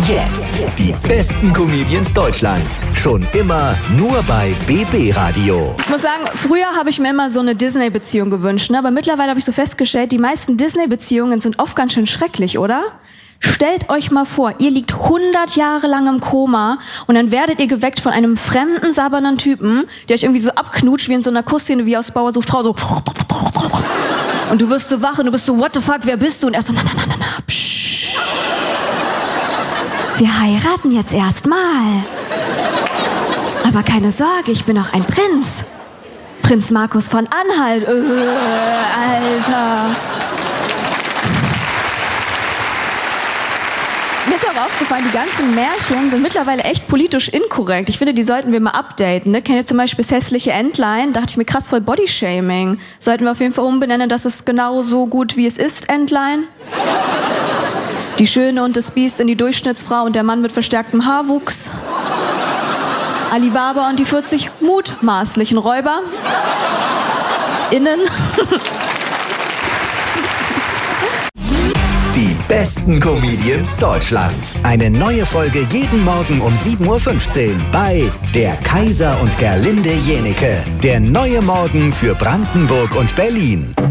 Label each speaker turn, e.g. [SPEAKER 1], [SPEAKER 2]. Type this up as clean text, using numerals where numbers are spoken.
[SPEAKER 1] Jetzt. Die besten Comedians Deutschlands. Schon immer nur bei BB Radio.
[SPEAKER 2] Ich muss sagen, früher habe ich mir immer so eine Disney-Beziehung gewünscht, ne? Aber mittlerweile habe ich so festgestellt, die meisten Disney-Beziehungen sind oft ganz schön schrecklich, oder? Stellt euch mal vor, ihr liegt 100 Jahre lang im Koma und dann werdet ihr geweckt von einem fremden, sabbernden Typen, der euch irgendwie so abknutscht wie in so einer Kussszene wie aus Bauer sucht Frau, so. Und du wirst so wach und du bist so, what the fuck, wer bist du? Und er so, na, psch. Wir heiraten jetzt erstmal. Aber keine Sorge, ich bin auch ein Prinz. Prinz Markus von Anhalt. Alter. Mir ist aber aufgefallen, die ganzen Märchen sind mittlerweile echt politisch inkorrekt. Ich finde, die sollten wir mal updaten. Ne? Kennt ihr zum Beispiel das hässliche Entlein? Dachte ich mir, krass, voll Bodyshaming. Sollten wir auf jeden Fall umbenennen, dass es genau so gut wie es ist, Entlein? Die Schöne und das Biest in die Durchschnittsfrau und der Mann mit verstärktem Haarwuchs. Alibaba und die 40 mutmaßlichen Räuber. Innen.
[SPEAKER 1] Die besten Comedians Deutschlands. Eine neue Folge jeden Morgen um 7:15 Uhr bei Der Kaiser und Gerlinde Jenieke. Der neue Morgen für Brandenburg und Berlin.